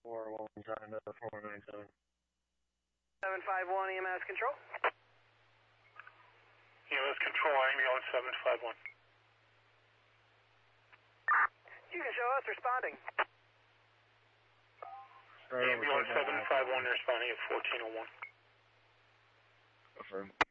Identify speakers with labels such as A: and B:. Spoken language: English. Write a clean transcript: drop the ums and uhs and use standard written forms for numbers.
A: 417 to 497.
B: 751 EMS control.
C: EMS control, ambulance 751.
B: You can show us responding.
C: Ambulance 751 responding at 1401.
A: Affirm.